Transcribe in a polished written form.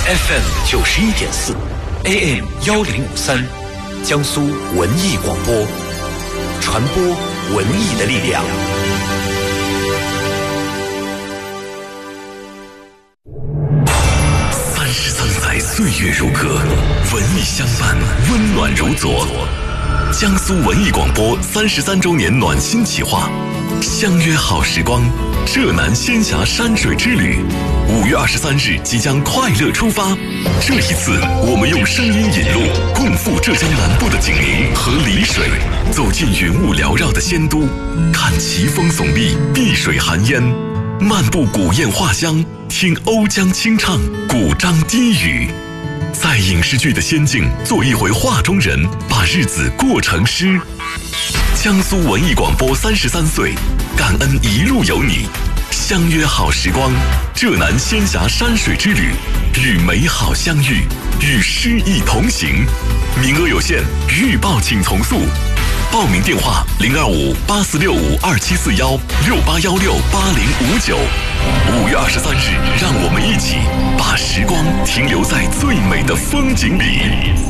FM 91.4 AM 1053，江苏文艺广播，传播文艺的力量。33载岁月如歌，文艺相伴，温暖如昨。江苏文艺广播33周年暖心企划，相约好时光，浙南仙峡山水之旅，5月23日即将快乐出发。这一次，我们用声音引路，共赴浙江南部的景宁和丽水，走进云雾缭绕的仙都，看奇峰耸立，碧水含烟，漫步古堰画乡，听瓯江清唱，古獐低语。在影视剧的仙境做一回画中人，把日子过成诗。江苏文艺广播33岁，感恩一路有你，相约好时光，浙南仙峡山水之旅，与美好相遇，与诗意同行。名额有限，预报请从速。报名电话：02584656741681680595。5月23日，让我们一起把时光停留在最美的风景里。